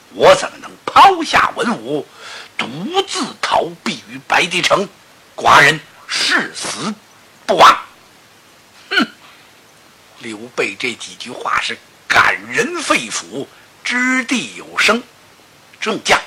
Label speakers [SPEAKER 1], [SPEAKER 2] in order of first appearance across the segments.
[SPEAKER 1] 我怎么能抛下文武，独自逃避于白帝城？寡人誓死不往。哼！刘备这几句话是感人肺腑，掷地有声。众将，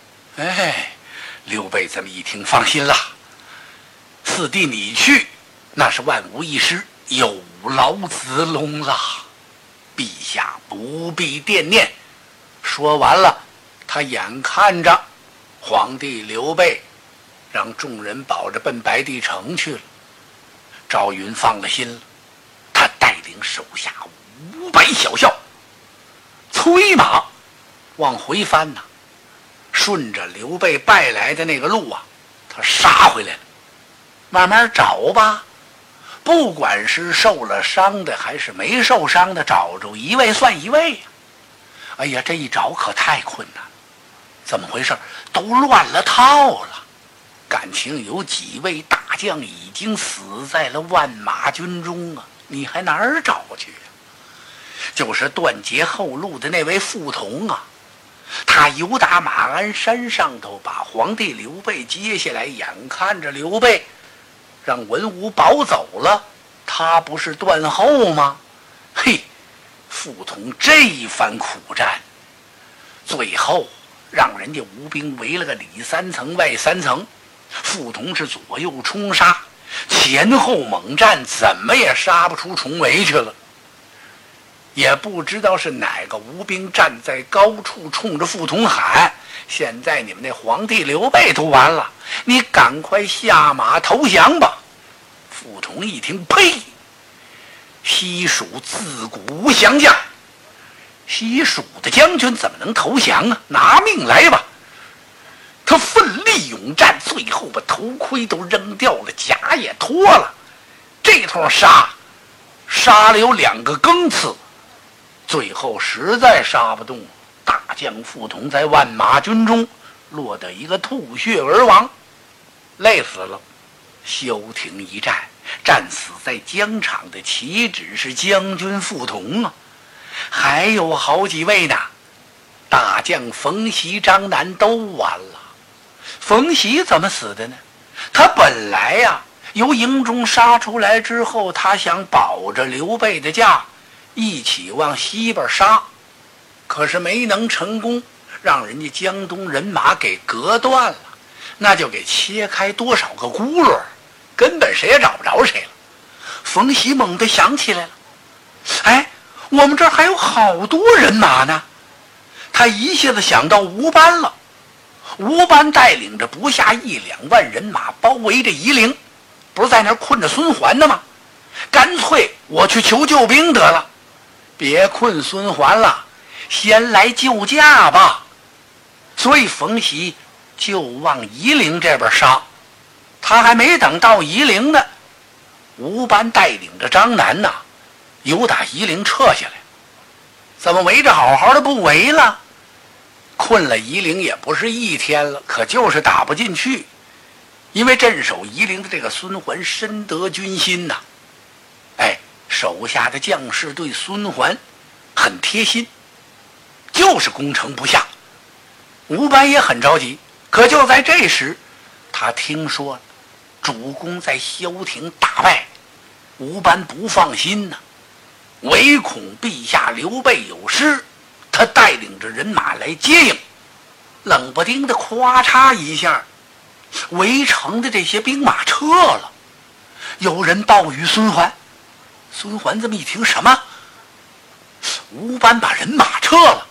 [SPEAKER 1] 刘备这么一听，放心了，四弟你去，那是万无一失，有劳子龙了。陛下不必惦念。说完了，他眼看着皇帝刘备让众人保着奔白帝城去了。赵云放了心了，他带领手下500小校，催马往回翻呐，顺着刘备败来的那个路啊，他杀回来了。慢慢找吧，不管是受了伤的还是没受伤的，找着一位算一位呀。哎呀，这一找可太困难了。怎么回事？都乱了套了。感情有几位大将已经死在了万马军中啊，你还哪儿找去啊？就是断截后路的那位傅同啊，他由打马鞍山上头把皇帝刘备接下来，眼看着刘备让文武保走了，他不是断后吗？嘿，傅同这一番苦战，最后让人家吴兵围了个里3层外3层，傅同是左右冲杀，前后猛战，怎么也杀不出重围去了。也不知道是哪个吴兵站在高处冲着傅同喊，现在你们那皇帝刘备都完了，你赶快下马投降吧。傅同一听，呸！西蜀自古无降将，西蜀的将军怎么能投降啊？拿命来吧！他奋力勇战，最后把头盔都扔掉了，甲也脱了，这通杀了有2个更次，最后实在杀不动，大将傅同在万马军中落得一个吐血而亡，累死了。休廷一战，战死在疆场的岂止是将军傅同啊，还有好几位呢。大将冯习、张南都完了。冯习怎么死的呢？他本来呀，由营中杀出来之后，他想保着刘备的驾，一起往西边杀，可是没能成功，让人家江东人马给隔断了，那就给切开多少个轱辘，根本谁也找不着谁了。冯习猛地想起来了，我们这儿还有好多人马呢。他一下子想到吴班了。吴班带领着不下1-2万人马包围着夷陵，不是在那儿困着孙桓呢吗？干脆我去求救兵得了，别困孙桓了，先来救驾吧。所以冯习就往夷陵这边杀。他还没等到夷陵呢，吴班带领着张南呐，由打夷陵撤下来。怎么围着好好的不围了？困了夷陵也不是1天了，可就是打不进去。因为镇守夷陵的这个孙桓深得军心呐，手下的将士对孙桓很贴心，就是攻城不下。吴班也很着急，可就在这时，他听说了主公在萧亭大败，吴班不放心呐，唯恐陛下刘备有失，他带领着人马来接应。冷不丁的咵嚓一下，围城的这些兵马撤了。有人报与孙桓，孙桓这么一听，什么？吴班把人马撤了？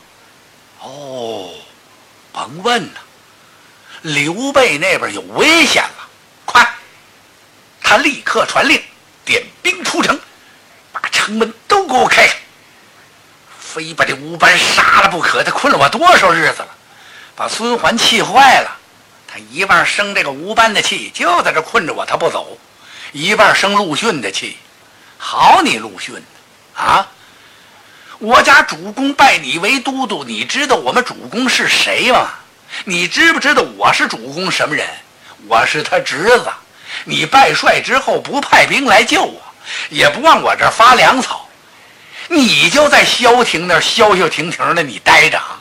[SPEAKER 1] 甭问了，刘备那边有危险了，快！他立刻传令，点兵出城，把城门都给我开开，非把这吴班杀了不可。他困了我多少日子了，把孙桓气坏了。他一半生这个吴班的气，就在这困着我，他不走；一半生陆逊的气。好你陆逊啊！我家主公拜你为都督，你知道我们主公是谁吗？你知不知道我是主公什么人？我是他侄子。你拜帅之后不派兵来救我，也不往我这儿发粮草，你就在萧亭那儿消消停停的你待着啊！